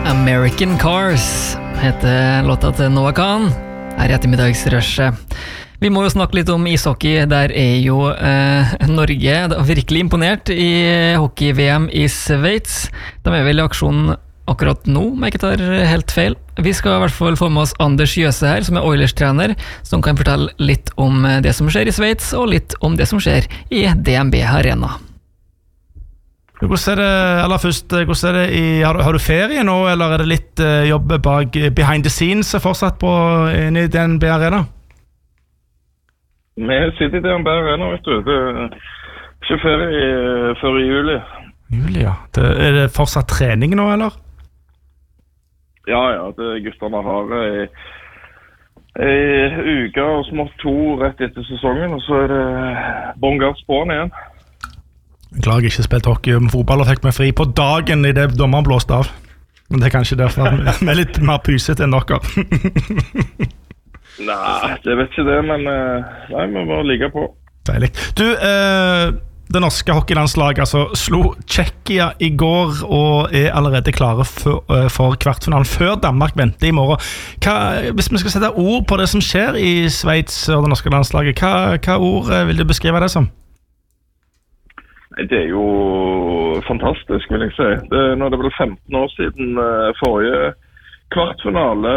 American Cars heter låta til Noah Kahn her I ettermiddagsrushet. Vi må jo snakke litt om ishockey. Der jo Norge virkelig imponert I hockey-VM I Sveits. De vel I aksjon akkurat nå, om jeg ikke tar helt feil. Vi skal I hvert fall få med oss Anders Jøse her, som Oilers-trener, som kan fortelle litt om det som skjer I Sveits, og litt om det som skjer I DNB Arena. Hvordan det, aller først, hvordan det har du ferie nå, eller det litt jobb bak behind the scenes fortsatt på inne I DNB Arena? Vi sitter I DNB Arena, vet du. Det ikke ferie før I juli. Juli, ja. Det fortsatt trening nå, eller? Ja, det gutterne har en uke og smått 2 rett etter sesongen, og så det bånn gass på'n igjen. Jeg klarer ikke spilt hockey om fotball og fikk meg fri på dagen I det dommeren blåste av. Men det kanskje derfor vi litt mer pyset enn dere. Nei, det vet ikke det, men nei, vi må ligge på. Deilig. Du, det norske hockeylandslaget altså, slo Tsjekkia I går og allerede klare for kvartfinalen før Danmark venter I morgen. Hvis vi skal sette ord på det som skjer I Sveits og det norske landslaget, hva ord vil du beskrive det som? Det jo fantastisk, vil jeg si. Nå det vel 15 år siden forrige kvartfinale,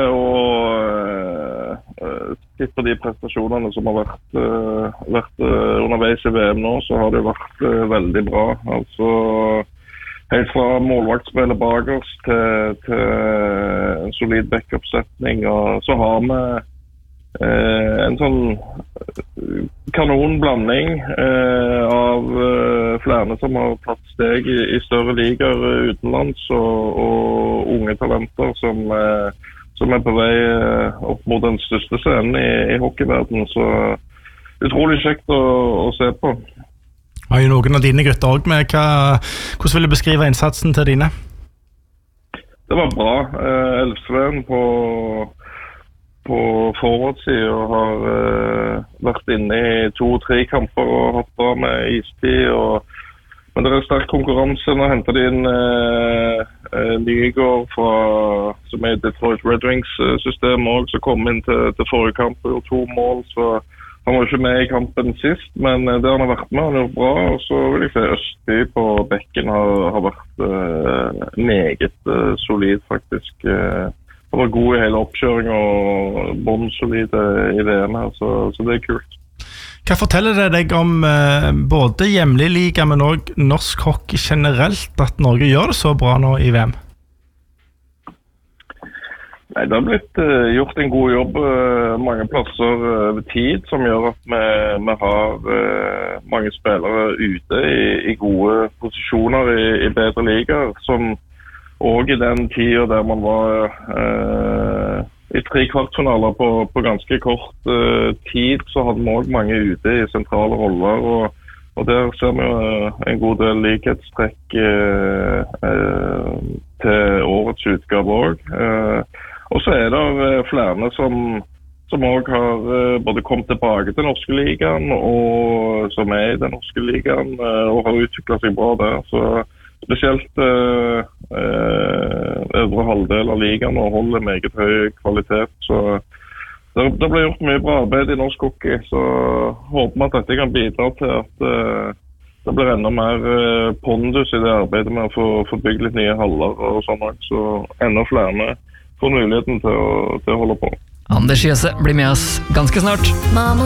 og sett på de prestasjonene som har vært underveis I VM nå, så har det vært veldig bra. Altså, helt fra målvaktspillet bak oss til en solid backup-setning, og så har vi en sånn kanonblanding av flere som har tatt steg I større ligaer utenlands og unge talenter som på vei opp mot den største scenen I hockeyverdenen, så utrolig kjekt å se på. Har jo noen av dine gutter også med, hvordan vil du beskrive innsatsen til dine? Det var bra. Elfsveen på forward-siden og har vært inne I 2-3 kamper og hatt bra med istid. Men det sterk konkurranse. Nå hentet de inn Nygård som Detroit Red Wings-system også, som kom inn til forrige kamp og gjorde 2 mål. Så han var ikke med I kampen sist, men det han har vært med, han gjort bra. Og så vil jeg si Østby på bekken har vært meget solid, faktisk. Han var god I hele oppkjøringen og båndsolide I VM her, så det kult. Hva forteller det deg om både hjemlig liga, men også norsk hockey generelt, at Norge gjør det så bra nå I VM? Nei, det har blitt gjort en god jobb mange plasser over tid, som gjør at vi har mange spillere ute I gode posisjoner I bedre ligaer, som og I den tiden der man var I 3 kvartfinaler på ganske kort tid, så hadde vi også mange ute I sentrale roller, og der ser vi en god del likhetstrekk til årets utgave også. Og så det flere som også har både kommet tilbake til norske ligaen, og som I den norske ligaen, og har utviklet seg bra der, så spesielt øvre halvdel av ligaen og holder meget høy kvalitet, så det ble gjort mye bra arbeid I norsk hockey, så håper vi at dette kan bidra til at det blir enda mer pondus I det arbeidet med å få bygd litt nye haller og sånn, så enda flere får muligheten til å holde på. Anders Jøse blir med oss ganske snart.